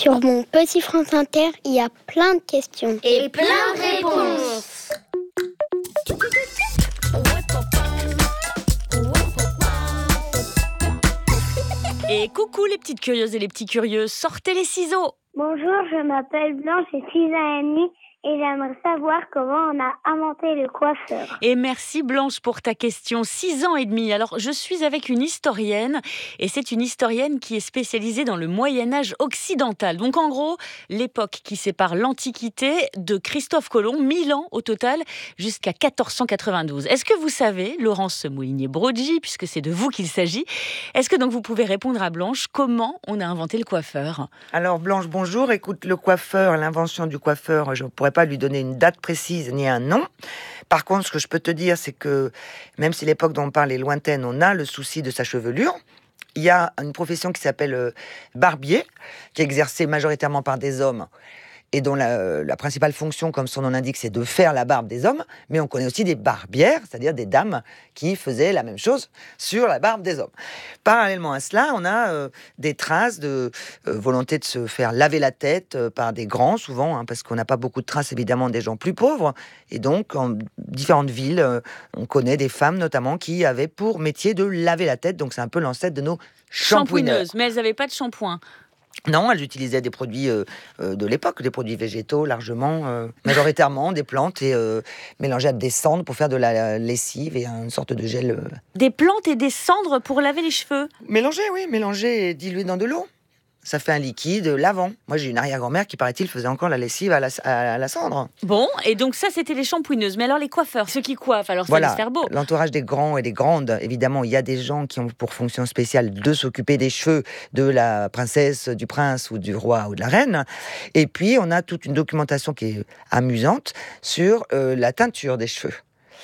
Sur mon petit France Inter, il y a plein de questions. Et plein de réponses. Et coucou les petites curieuses et les petits curieux, sortez les ciseaux. Bonjour, je m'appelle Blanche, j'ai 6 ans et demi et j'aimerais savoir comment on a inventé le coiffeur. Et merci Blanche pour ta question. 6 ans et demi. Alors je suis avec une historienne et c'est une historienne qui est spécialisée dans le Moyen-Âge occidental. Donc en gros, l'époque qui sépare l'Antiquité de Christophe Colomb, 1000 ans au total, jusqu'à 1492. Est-ce que vous savez, Laurence Moulinier-Broggi, puisque c'est de vous qu'il s'agit, est-ce que donc vous pouvez répondre à Blanche, comment on a inventé le coiffeur ? Alors Blanche, bonjour. Écoute, le coiffeur, l'invention du coiffeur, je ne pourrais pas lui donner une date précise ni un nom. Par contre, ce que je peux te dire, c'est que même si l'époque dont on parle est lointaine, on a le souci de sa chevelure. Il y a une profession qui s'appelle barbier, qui est exercée majoritairement par des hommes et dont la principale fonction, comme son nom l'indique, c'est de faire la barbe des hommes. Mais on connaît aussi des barbières, c'est-à-dire des dames qui faisaient la même chose sur la barbe des hommes. Parallèlement à cela, on a des traces de volonté de se faire laver la tête par des grands, souvent, parce qu'on n'a pas beaucoup de traces, évidemment, des gens plus pauvres. Et donc, en différentes villes, on connaît des femmes, notamment, qui avaient pour métier de laver la tête. Donc, c'est un peu l'ancêtre de nos shampooineuses. Mais elles n'avaient pas de shampoing. Non, elles utilisaient des produits de l'époque, des produits végétaux largement, majoritairement des plantes et mélangées à des cendres pour faire de la lessive et une sorte de gel. Des plantes et des cendres pour laver les cheveux. Mélangées et diluées dans de l'eau. Ça fait un liquide lavant. Moi, j'ai une arrière-grand-mère qui, paraît-il, faisait encore la lessive à la cendre. Bon, et donc ça, c'était les shampooineuses. Mais alors les coiffeurs, ceux qui coiffent, alors ça allait se faire beau. L'entourage des grands et des grandes, évidemment, il y a des gens qui ont pour fonction spéciale de s'occuper des cheveux de la princesse, du prince ou du roi ou de la reine. Et puis, on a toute une documentation qui est amusante sur la teinture des cheveux.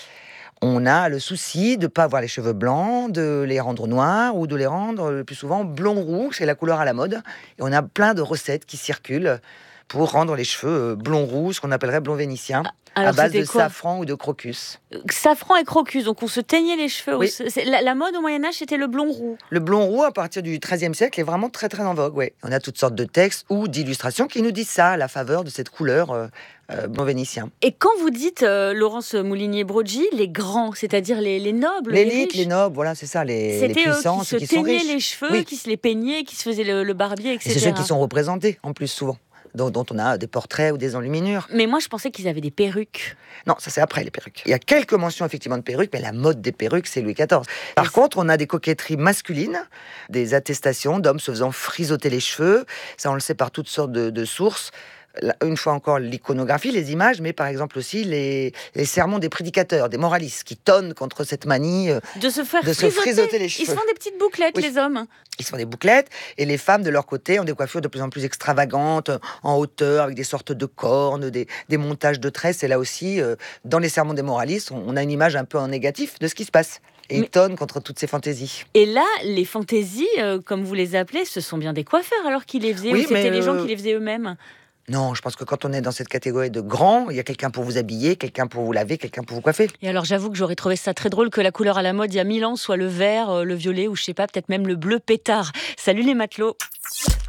On a le souci de ne pas avoir les cheveux blancs, de les rendre noirs ou de les rendre le plus souvent blond-roux, c'est la couleur à la mode. Et on a plein de recettes qui circulent pour rendre les cheveux blond-roux, ce qu'on appellerait blond vénitien, à base de safran ou de crocus. Safran et crocus, donc on se teignait les cheveux. Oui. La mode au Moyen-Âge, c'était le blond-roux. Le blond-roux, à partir du XIIIe siècle, est vraiment très très en vogue. Ouais. On a toutes sortes de textes ou d'illustrations qui nous disent ça, à la faveur de cette couleur blond vénitien. Et quand vous dites, Laurence Moulinier-Broggi, les grands, c'est-à-dire les nobles, l'élite, riches, les nobles, voilà, c'est ça, les puissants, ceux qui sont riches. C'était eux qui se teignaient les cheveux, qui se les peignaient, qui se faisaient le barbier, etc. Et c'est ceux qui sont représentés, en plus, souvent. Dont on a des portraits ou des enluminures. Mais moi, je pensais qu'ils avaient des perruques. Non, ça c'est après les perruques. Il y a quelques mentions effectivement de perruques, mais la mode des perruques, c'est Louis XIV. Par contre, on a des coquetteries masculines, des attestations d'hommes se faisant frisoter les cheveux. Ça, on le sait par toutes sortes de sources. Une fois encore, l'iconographie, les images, mais par exemple aussi les sermons des prédicateurs, des moralistes, qui tonnent contre cette manie de se frisoter les cheveux. Ils se font des petites bouclettes, les hommes. Ils se font des bouclettes, et les femmes, de leur côté, ont des coiffures de plus en plus extravagantes, en hauteur, avec des sortes de cornes, des montages de tresses. Et là aussi, dans les sermons des moralistes, on a une image un peu en négatif de ce qui se passe. Et ils tonnent contre toutes ces fantaisies. Et là, les fantaisies, comme vous les appelez, ce sont bien des coiffeurs, alors qu'ils les faisaient, ou c'était les gens qui les faisaient eux-mêmes ? Non, je pense que quand on est dans cette catégorie de grands, il y a quelqu'un pour vous habiller, quelqu'un pour vous laver, quelqu'un pour vous coiffer. Et alors j'avoue que j'aurais trouvé ça très drôle que la couleur à la mode il y a 1000 ans soit le vert, le violet ou je sais pas, peut-être même le bleu pétard. Salut les matelots.